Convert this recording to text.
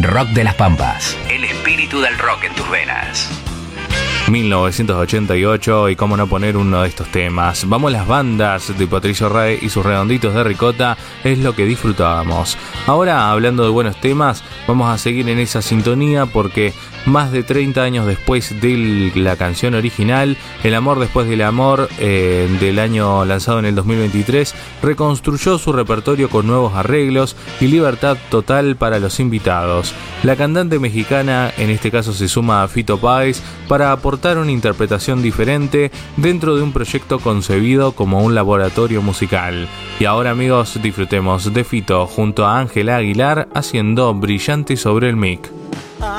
Rock de las Pampas. El espíritu del rock en tus venas. 1988, y cómo no poner uno de estos temas. Vamos, las bandas de Patricio Rey y sus redonditos de ricota, es lo que disfrutábamos. Ahora, hablando de buenos temas, vamos a seguir en esa sintonía porque más de 30 años después de la canción original, El amor después del amor, del año lanzado en el 2023, reconstruyó su repertorio con nuevos arreglos y libertad total para los invitados. La cantante mexicana en este caso se suma a Fito Páez para aportar una interpretación diferente dentro de un proyecto concebido como un laboratorio musical. Y ahora, amigos, disfrutemos de Fito junto a Ángela Aguilar haciendo Brillante sobre el mic.